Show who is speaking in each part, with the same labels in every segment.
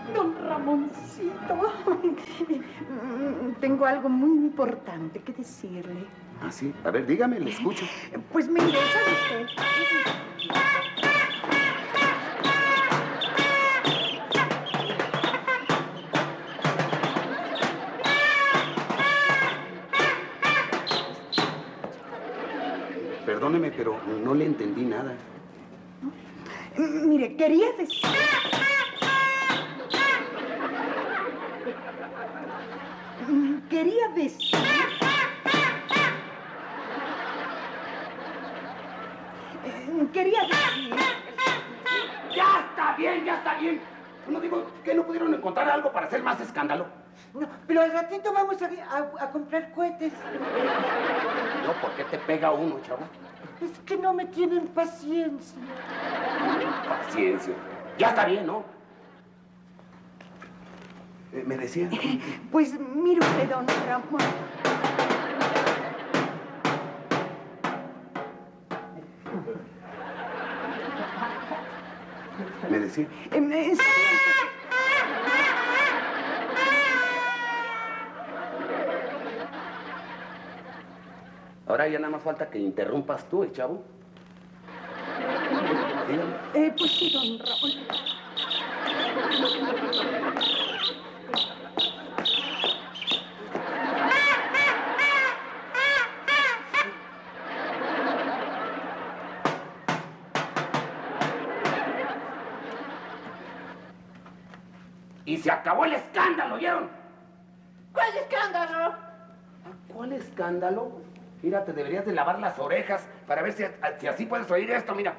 Speaker 1: Don Ramoncito, tengo algo muy importante que decirle.
Speaker 2: ¿Ah, sí? A ver, dígame, le escucho.
Speaker 1: Pues mire, ¿sabe usted?
Speaker 2: Perdóneme, pero no le entendí nada.
Speaker 1: Mire, quería decir... Quería decir... Quería decir...
Speaker 2: ¡Ya está bien, ya está bien! No digo, ¿que no pudieron encontrar algo para hacer más escándalo?
Speaker 1: No, pero al ratito vamos a comprar cohetes.
Speaker 2: No, ¿por qué te pega uno, chavo?
Speaker 1: Es que no me tienen paciencia.
Speaker 2: Paciencia. Ya está bien, ¿no? ¿Me decía?
Speaker 1: Pues mire usted, don Ramón.
Speaker 2: ¿Me decía?
Speaker 1: Sí.
Speaker 2: Ahora ya nada más falta que interrumpas tú, chavo.
Speaker 1: Pues sí, don Ramón.
Speaker 2: Y se acabó el escándalo, ¿oyeron?
Speaker 1: ¿Cuál escándalo?
Speaker 2: ¿Cuál escándalo? Mira, te deberías de lavar las orejas para ver si así puedes oír esto, mira.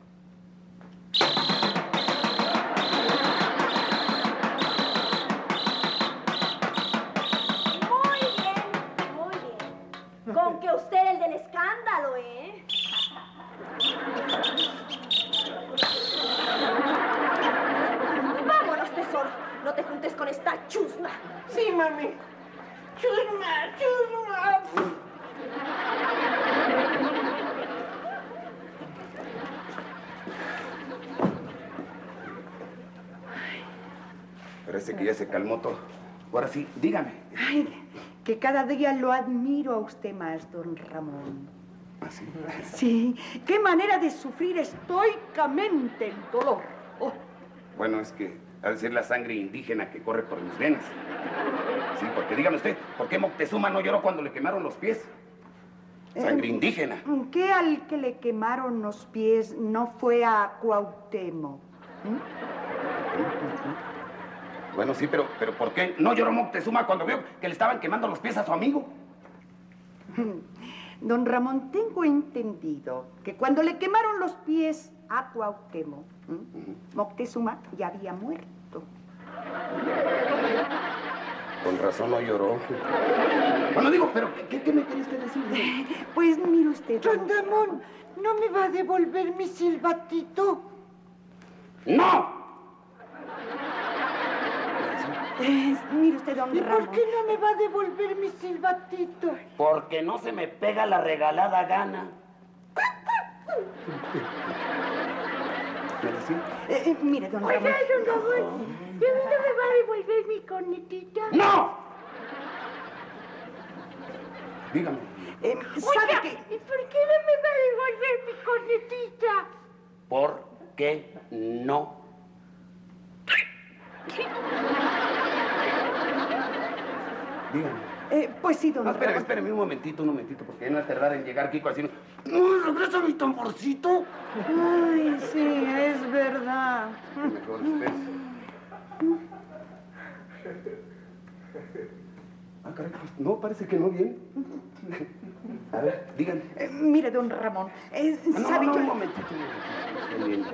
Speaker 3: Muy bien, muy bien. Con que usted es el del escándalo, ¿eh? Vámonos, tesoro. No te juntes con esta chusma.
Speaker 1: Sí, mami. Chusma, chusma.
Speaker 2: Parece que ya se calmó todo. Ahora sí, dígame.
Speaker 1: Ay, que cada día lo admiro a usted más, don Ramón.
Speaker 2: ¿Ah, sí?
Speaker 1: Sí, qué manera de sufrir estoicamente el dolor. Oh.
Speaker 2: Bueno, es que ha de ser la sangre indígena que corre por mis venas. Sí, porque dígame usted, ¿por qué Moctezuma no lloró cuando le quemaron los pies? Sangre indígena.
Speaker 1: ¿Qué al que le quemaron los pies no fue a Cuauhtémoc?
Speaker 2: Bueno, sí, pero ¿por qué no lloró Moctezuma cuando vio que le estaban quemando los pies a su amigo?
Speaker 1: Don Ramón, tengo entendido que cuando le quemaron los pies a Cuauhtémoc, Moctezuma ya había muerto.
Speaker 2: Con razón no lloró. Bueno, digo, pero ¿qué me quería usted decir?
Speaker 1: Pues mire usted, don Ramón, ¿no me va a devolver mi silbatito?
Speaker 2: ¡No!
Speaker 1: Mire usted, don Ramón.
Speaker 4: ¿Por qué no me va a devolver mi silbatito?
Speaker 2: Porque no se me pega la regalada gana.
Speaker 1: Mire, don Ramón.
Speaker 4: Oiga, don Ramón, ¿y a mí no me va a devolver mi cornetita?
Speaker 2: ¡No! Dígame.
Speaker 1: ¿Sabe qué?
Speaker 4: ¿Y por qué no me va a devolver mi cornetita?
Speaker 2: ¿Por qué no? Dígame.
Speaker 1: Pues sí, don Ramón.
Speaker 2: Espéreme un momentito, porque no va a tardar en llegar Kiko así. ¡No, regresa mi tamborcito!
Speaker 1: Ay, sí, es verdad.
Speaker 2: Mejor espérese. Ah, caray, pues no, parece que no viene. A ver, díganme.
Speaker 1: Mire, don Ramón, ¿sabe
Speaker 2: no,
Speaker 1: qué?
Speaker 2: un momentito. Estoy viendo.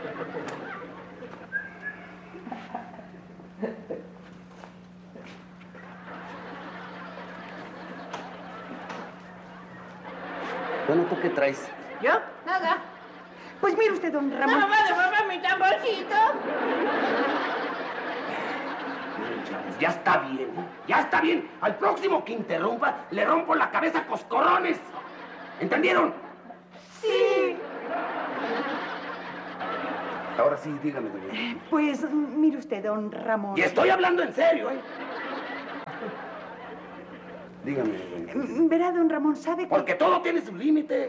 Speaker 2: Bueno, ¿tú qué traes?
Speaker 4: ¿Yo? Nada.
Speaker 1: Pues mire usted, don Ramón.
Speaker 4: ¿No me va a devolver mi tamborcito?
Speaker 2: Ya está bien, ya está bien. Al próximo que interrumpa, le rompo la cabeza a coscorrones. ¿Entendieron?
Speaker 4: Sí.
Speaker 2: Ahora sí, dígame, doña.
Speaker 1: Pues, mire usted, don Ramón.
Speaker 2: Y estoy hablando en serio, ¿eh? Dígame, doña.
Speaker 1: Verá, don Ramón, ¿sabe que...?
Speaker 2: Porque todo tiene su límite.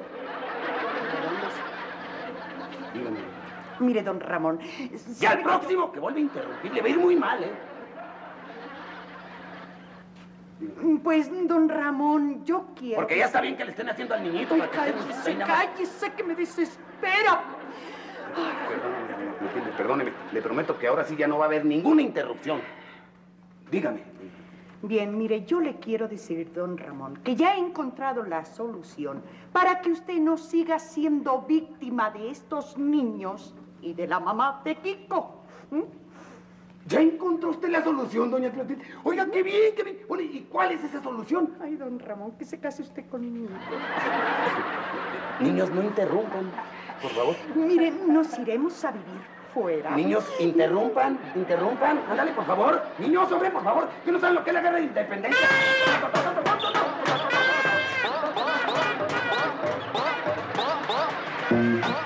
Speaker 2: Dígame.
Speaker 1: Mire, don Ramón...
Speaker 2: Y al próximo que vuelve a interrumpir le va a ir muy mal, ¿eh?
Speaker 1: Pues, don Ramón, yo quiero...
Speaker 2: Porque ya está bien que le estén haciendo al niñito.
Speaker 1: Ay,
Speaker 2: para que esté
Speaker 1: cállese,
Speaker 2: ahí nada más.
Speaker 1: cállese, que me desespera.
Speaker 2: Perdóneme, le prometo que ahora sí ya no va a haber ninguna interrupción. Dígame.
Speaker 1: Bien, mire, yo le quiero decir, don Ramón, que ya he encontrado la solución para que usted no siga siendo víctima de estos niños y de la mamá de Kiko. ¿Mm?
Speaker 2: ¿Ya encontró usted la solución, doña Clotilde? Oiga, qué bien, qué bien. Bueno, ¿y cuál es esa solución?
Speaker 1: Ay, don Ramón, que se case usted conmigo.
Speaker 2: Niños, no interrumpan, por favor.
Speaker 1: Mire, nos iremos a vivir fuera.
Speaker 2: Niños, interrumpan. Ándale, por favor. Niños, hombre, por favor. ¿Que no saben lo que es la guerra de independencia?